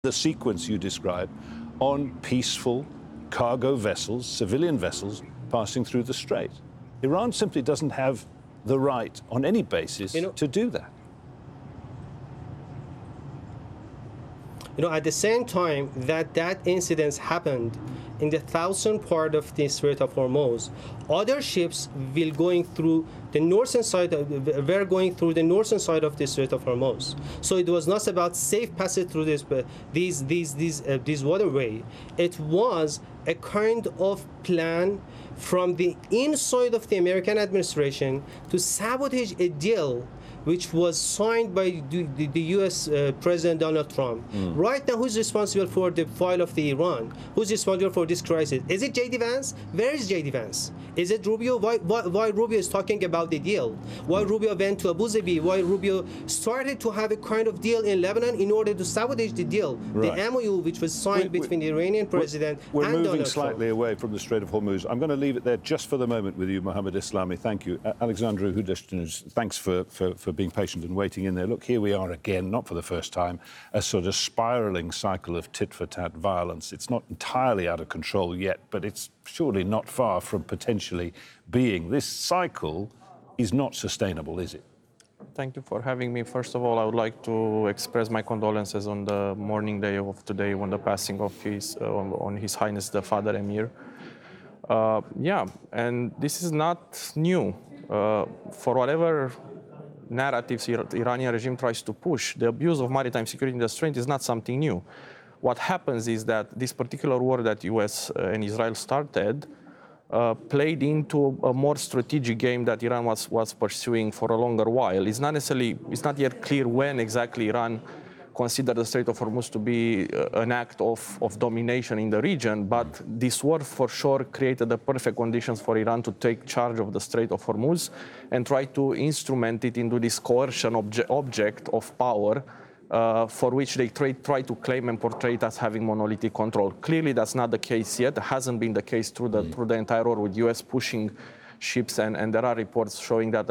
the sequence you describe on peaceful cargo vessels, civilian vessels, passing through the strait. Iran simply doesn't have the right on any basis to do that. At the same time that incident happened in the southern part of the Strait of Hormuz, other ships were going through the northern side of the Strait of Hormuz. So it was not about safe passage through this waterway. It was a kind of plan from the inside of the American administration to sabotage a deal which was signed by the U.S. President Donald Trump. Right now, who's responsible for the fall of the Iran? Who's responsible for this crisis? Is it J.D. Vance? Where is J.D. Vance? Is it Rubio? Why Rubio is talking about the deal? Why Rubio went to Abu Dhabi? Why Rubio started to have a kind of deal in Lebanon in order to sabotage the deal, the MOU which was signed between the Iranian president and Donald Trump? We're moving slightly away from the Strait of Hormuz. I'm going to leave it there just for the moment with you, Mohammed Islami. Thank you. Alexandra Hudashtinus, thanks for being patient and waiting in there. Look, here we are again, not for the first time, a sort of spiralling cycle of tit-for-tat violence. It's not entirely out of control yet, but it's surely not far from potentially being. This cycle is not sustainable, is it? Thank you for having me. First of all, I would like to express my condolences on the morning day of today on the passing of on His Highness the Father Emir. And this is not new. For whatever narratives the Iranian regime tries to push, the abuse of maritime security in the Strait is not something new. What happens is that this particular war that US and Israel started played into a more strategic game that Iran was pursuing for a longer while. It's not yet clear when exactly Iran considered the Strait of Hormuz to be an act of domination in the region, but this war for sure created the perfect conditions for Iran to take charge of the Strait of Hormuz and try to instrument it into this coercion object of power for which they try to claim and portray it as having monolithic control. Clearly, that's not the case yet. It hasn't been the case through the entire war, with U.S. pushing ships, and there are reports showing that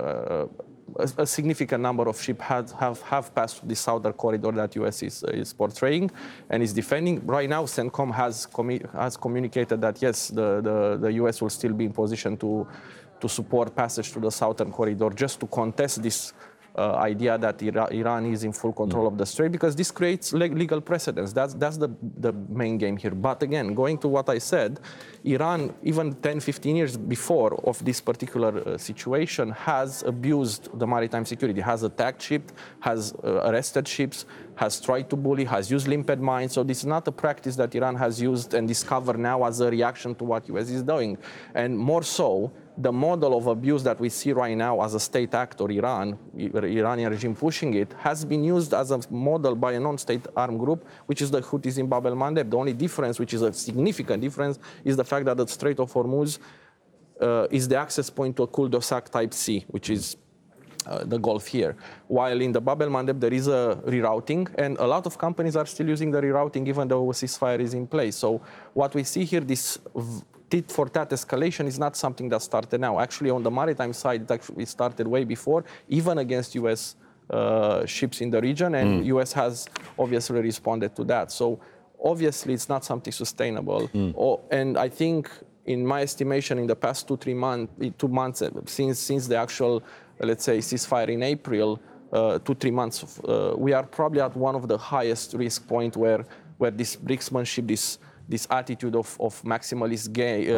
a significant number of ships have passed the southern corridor that U.S. is portraying and is defending. Right now, CENTCOM has communicated that, yes, the U.S. will still be in position to support passage to the southern corridor, just to contest this idea that Iran is in full control of the strait, because this creates legal precedents. That's the main game here. But again, going to what I said, Iran, even 10, 15 years before of this particular situation, has abused the maritime security, has attacked ships, has arrested ships, has tried to bully, has used limpet mines. So this is not a practice that Iran has used and discovered now as a reaction to what US is doing. And more so, the model of abuse that we see right now as a state actor, Iranian regime pushing it, has been used as a model by a non-state armed group, which is the Houthis in Bab el-Mandeb. The only difference, which is a significant difference, is the fact that the Strait of Hormuz is the access point to a cul-de-sac type C, which is the Gulf here. While in the Bab el-Mandeb there is a rerouting, and a lot of companies are still using the rerouting even though a ceasefire is in place. So what we see here, this tit-for-tat escalation, is not something that started now. Actually, on the maritime side, it actually started way before, even against U.S. Ships in the region, and U.S. has obviously responded to that. So obviously, it's not something sustainable. And I think, in my estimation, in the past 2 months since the actual, let's say, ceasefire in April, 2-3 months, we are probably at one of the highest risk point where this brinkmanship, this attitude of maximalist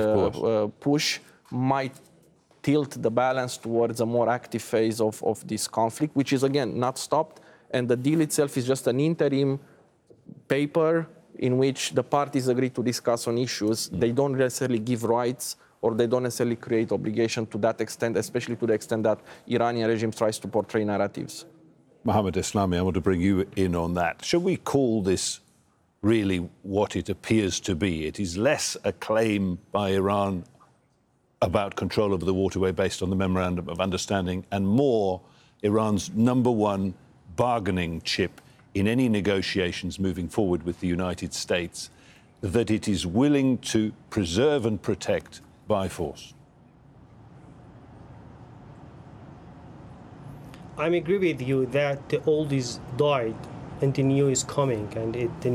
push might tilt the balance towards a more active phase of this conflict, which is, again, not stopped. And the deal itself is just an interim paper in which the parties agree to discuss on issues. They don't necessarily give rights, or they don't necessarily create obligation to that extent, especially to the extent that Iranian regime tries to portray narratives. Mohammed Islami, I want to bring you in on that. Should we call this really what it appears to be? It is less a claim by Iran about control over the waterway based on the Memorandum of Understanding, and more Iran's #1 bargaining chip in any negotiations moving forward with the United States, that it is willing to preserve and protect by force. I agree with you that the old is died and the new is coming, and the